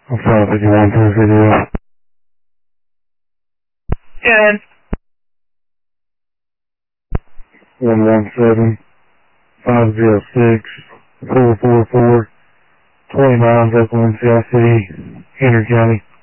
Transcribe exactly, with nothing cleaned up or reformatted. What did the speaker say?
I'm five fifty-one for the video. Good. one one seven, five zero six, four four four, twenty miles Oakland, South City, Henry County.